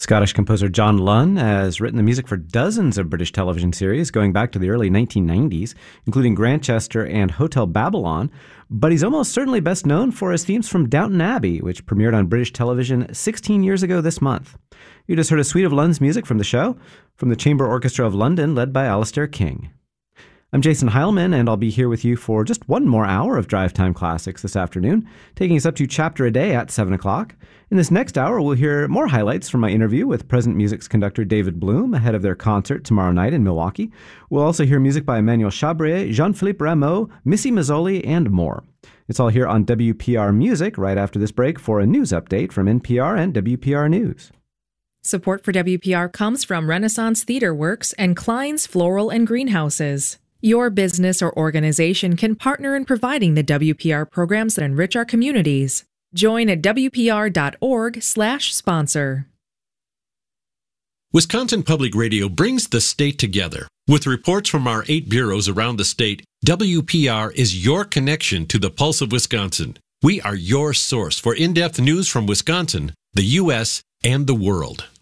Scottish composer John Lunn has written the music for dozens of British television series going back to the early 1990s, including Grantchester and Hotel Babylon, but he's almost certainly best known for his themes from Downton Abbey, which premiered on British television 16 years ago this month. You just heard a suite of Lunn's music from the show, from the Chamber Orchestra of London, led by Alistair King. I'm Jason Heilman, and I'll be here with you for just one more hour of Drive Time Classics this afternoon, taking us up to Chapter a Day at 7 o'clock. In this next hour, we'll hear more highlights from my interview with Present Music's conductor David Bloom ahead of their concert tomorrow night in Milwaukee. We'll also hear music by Emmanuel Chabrier, Jean-Philippe Rameau, Missy Mazzoli, and more. It's all here on WPR Music right after this break for a news update from NPR and WPR News. Support for WPR comes from Renaissance Theater Works and Klein's Floral and Greenhouses. Your business or organization can partner in providing the WPR programs that enrich our communities. Join at WPR.org/sponsor. Wisconsin Public Radio brings the state together. With reports from our 8 bureaus around the state, WPR is your connection to the pulse of Wisconsin. We are your source for in-depth news from Wisconsin, the U.S., and the world.